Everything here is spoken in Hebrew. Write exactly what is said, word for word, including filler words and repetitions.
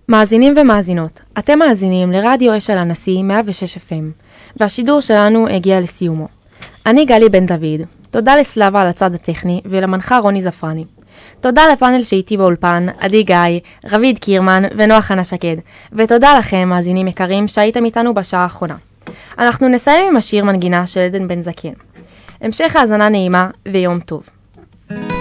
מאזינים ומאזינות, אתם מאזינים לרדיו אשל הנשיא מאה ושש אף אם, והשידור שלנו הגיע לסיומו. אני גלי בן דוד, תודה לסלאבה על הצד הטכני ולמנחה רוני זפרני. תודה לפאנל שאיתי באולפן, עדי גיא, רביד קירמן ונוח חנה שקד, ותודה לכם מאזינים יקרים שהייתם איתנו בשעה האחרונה. אנחנו נסיים עם השיר מנגינה של עדן בן זקן. המשך האזנה נעימה ויום טוב.